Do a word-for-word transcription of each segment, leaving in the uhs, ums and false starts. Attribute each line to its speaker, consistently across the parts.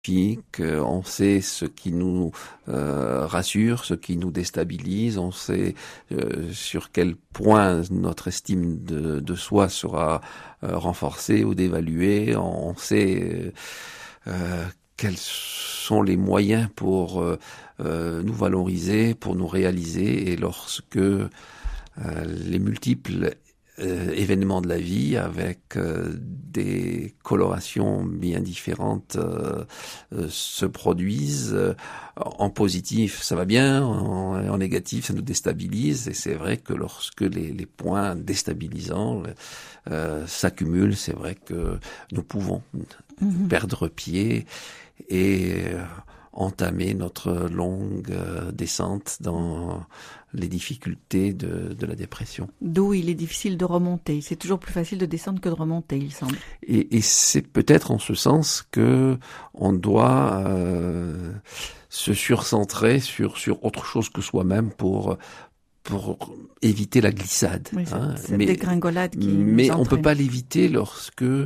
Speaker 1: on sait ce qui nous euh, rassure, ce qui nous déstabilise, on sait euh, sur quel point notre estime de, de soi sera euh, renforcée ou dévaluée, on sait euh, quels sont les moyens pour euh, euh, nous valoriser, pour nous réaliser, et lorsque euh, les multiples Euh, événements de la vie avec euh, des colorations bien différentes euh, euh, se produisent. Euh, en positif, ça va bien, en, en négatif, ça nous déstabilise, et c'est vrai que lorsque les, les points déstabilisants euh, s'accumulent, c'est vrai que nous pouvons mmh. perdre pied et euh, entamer notre longue euh, descente dans les difficultés de, de la dépression.
Speaker 2: D'où il est difficile de remonter. C'est toujours plus facile de descendre que de remonter, il semble.
Speaker 1: Et, et c'est peut-être en ce sens que on doit euh, se surcentrer sur sur autre chose que soi-même pour pour éviter la glissade.
Speaker 2: Oui, cette,
Speaker 1: hein.
Speaker 2: cette
Speaker 1: mais,
Speaker 2: dégringolade qui
Speaker 1: mais
Speaker 2: nous
Speaker 1: on peut pas
Speaker 2: entraîne.
Speaker 1: l'éviter lorsque euh,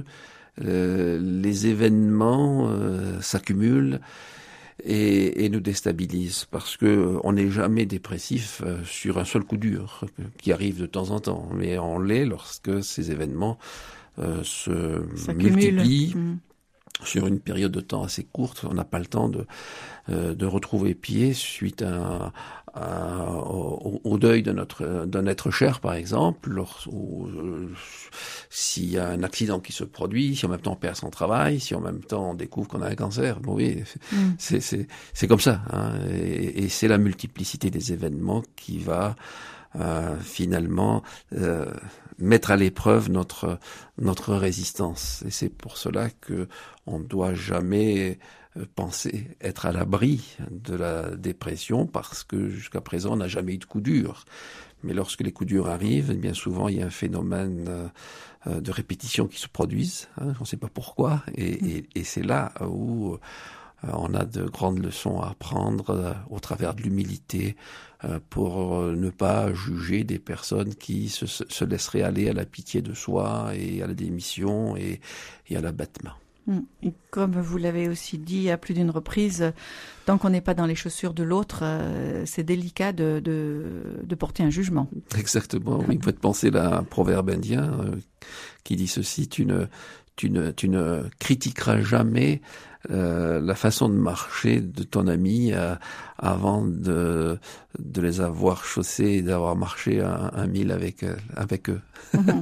Speaker 1: les événements euh, s'accumulent et, et nous déstabilise, parce que on n'est jamais dépressif euh, sur un seul coup dur qui arrive de temps en temps, mais on l'est lorsque ces événements euh, se multiplient mmh. sur une période de temps assez courte. On n'a pas le temps de euh, de retrouver pied suite à, à, au, au deuil de notre d'un être cher, par exemple, lors, ou euh, s'il y a un accident qui se produit, si en même temps on perd son travail, si en même temps on découvre qu'on a un cancer. Bon, oui, mm. c'est c'est c'est comme ça, hein, et, et c'est la multiplicité des événements qui va euh, finalement euh, mettre à l'épreuve notre notre résistance. Et c'est pour cela que on ne doit jamais penser être à l'abri de la dépression, parce que jusqu'à présent on n'a jamais eu de coup dur. Mais lorsque les coups durs arrivent, bien souvent il y a un phénomène euh, de répétition qui se produise, hein, on ne sait pas pourquoi, et, et, et c'est là où euh, on a de grandes leçons à apprendre euh, au travers de l'humilité, euh, pour euh, ne pas juger des personnes qui se, se laisseraient aller à la pitié de soi et à la démission et, et à l'abattement.
Speaker 2: Et comme vous l'avez aussi dit à plus d'une reprise, tant qu'on n'est pas dans les chaussures de l'autre, euh, c'est délicat de, de, de porter un jugement.
Speaker 1: Exactement, oui. Vous faites penser là à un proverbe indien euh, qui dit ceci: tu ne, tu ne, tu ne critiqueras jamais euh, la façon de marcher de ton ami euh, avant de, de les avoir chaussés et d'avoir marché un, un mille avec, avec eux.
Speaker 2: Mmh.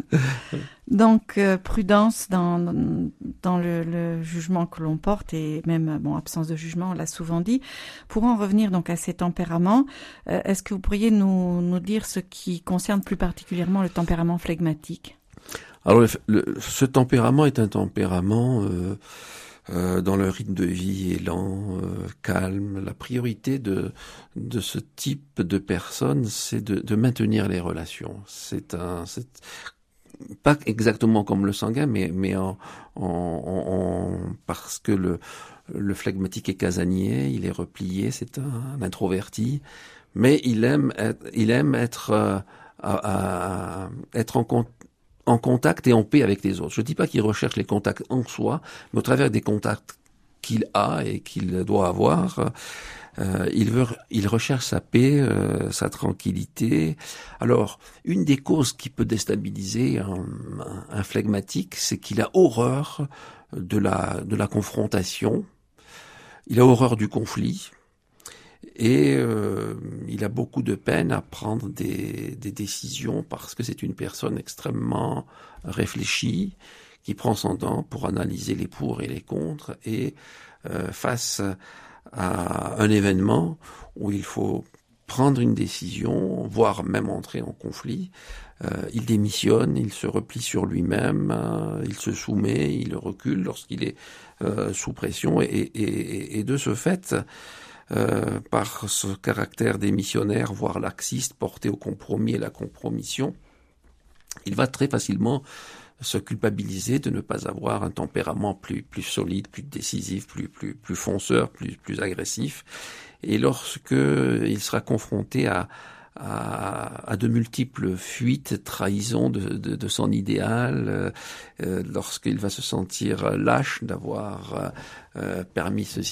Speaker 2: Donc euh, prudence dans dans le, le jugement que l'on porte, et même bon absence de jugement, on l'a souvent dit. Pour en revenir donc à ces tempéraments, euh, est-ce que vous pourriez nous nous dire ce qui concerne plus particulièrement le tempérament flegmatique?
Speaker 1: Alors le, le, ce tempérament est un tempérament euh, euh, dans le rythme de vie est lent, euh, calme. La priorité de de ce type de personne, c'est de, de maintenir les relations. C'est un c'est pas exactement comme le sanguin, mais mais en, en, en parce que le le flegmatique est casanier, il est replié, c'est un, un introverti, mais il aime être, il aime être euh, à, à, être en contact en contact et en paix avec les autres. Je ne dis pas qu'il recherche les contacts en soi, mais au travers des contacts qu'il a et qu'il doit avoir, euh, il veut, il recherche sa paix, euh, sa tranquillité. Alors, une des causes qui peut déstabiliser un, un flegmatique, c'est qu'il a horreur de la, de la confrontation. Il a horreur du conflit. Et euh, il a beaucoup de peine à prendre des, des décisions, parce que c'est une personne extrêmement réfléchie, qui prend son temps pour analyser les pour et les contre, et euh, face à un événement où il faut prendre une décision, voire même entrer en conflit, euh, il démissionne, il se replie sur lui-même, euh, il se soumet, il recule lorsqu'il est euh, sous pression, et, et, et de ce fait, Euh, par ce caractère démissionnaire, voire laxiste, porté au compromis et la compromission, il va très facilement se culpabiliser de ne pas avoir un tempérament plus plus solide, plus décisif, plus plus plus fonceur, plus plus agressif. Et lorsque il sera confronté à à, à de multiples fuites, trahisons de, de, de son idéal, euh, lorsqu'il va se sentir lâche d'avoir euh, permis ceci